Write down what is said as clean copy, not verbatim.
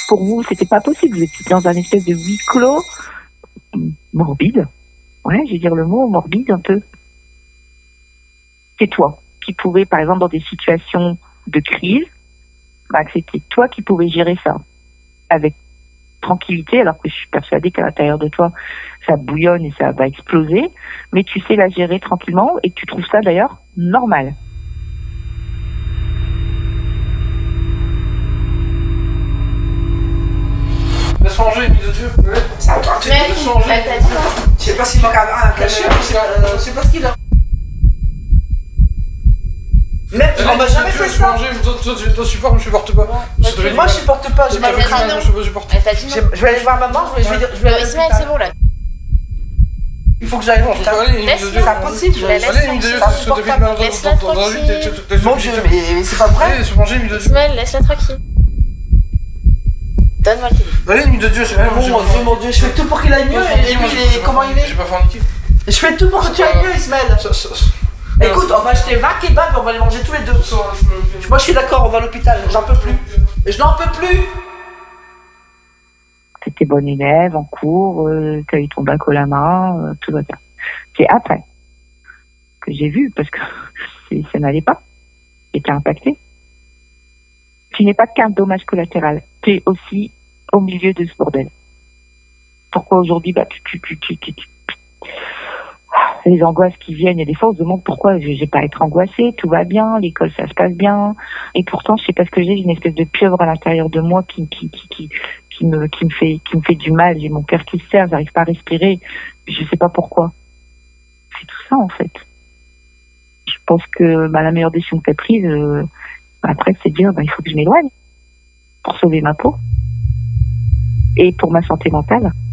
pour vous, c'était pas possible. Vous étiez dans un espèce de huis clos morbide. Ouais, je vais dire le mot morbide un peu. C'est toi qui pouvais, par exemple, dans des situations de crise, c'était toi qui pouvais gérer ça avec tranquillité, alors que je suis persuadée qu'à l'intérieur de toi, ça bouillonne et ça va exploser, mais tu sais la gérer tranquillement et tu trouves ça d'ailleurs normal. Laisse manger, mise de Dieu. Ouais. C'est à toi que tu laisse manger. Je sais pas s'il manque à cacher, je sais pas ce qu'il a. Mais on m'a jamais fait ça. Toi supportes, je supporte pas. Moi je supporte pas, j'ai pas le crâne. Je vais aller voir maman, je vais aller. Ismaël, c'est bon là. Il faut que j'aille voir. C'est pas possible. Laisse-la tranquille. Mon Dieu, mais c'est pas vrai. Ismaël, laisse-la tranquille. Donne-moi le téléphone. Allez, nuit de Dieu, Mon Dieu, je fais tout pour qu'il aille mieux. Et lui, comment il est? J'ai pas forniqué. Je fais tout pour que tu ailles mieux, Ismaël. Écoute, on va acheter 20 kebabs et on va les manger tous les deux. Moi je suis d'accord, on va à l'hôpital, j'en peux plus. Je n'en peux plus. T'étais bonne élève en cours, t'as eu ton bac au la main, tout va bien. C'est après que j'ai vu, parce que ça n'allait pas. T'étais impacté. Tu n'es pas qu'un dommage collatéral, t'es aussi au milieu de ce bordel. Pourquoi aujourd'hui, les angoisses qui viennent, et des fois on se demande pourquoi j'ai pas à être angoissée, tout va bien, l'école ça se passe bien, et pourtant je sais pas ce que j'ai une espèce de pieuvre à l'intérieur de moi qui me fait du mal, j'ai mon cœur qui se serre, j'arrive pas à respirer, je sais pas pourquoi. C'est tout ça en fait. Je pense que la meilleure décision que t'as prise, après c'est de dire il faut que je m'éloigne pour sauver ma peau et pour ma santé mentale.